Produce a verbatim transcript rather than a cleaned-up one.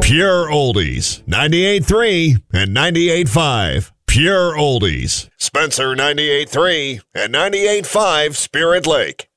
Pure Oldies, ninety-eight point three and ninety-eight point five. Pure Oldies. Spencer ninety-eight point three and ninety-eight point five Spirit Lake.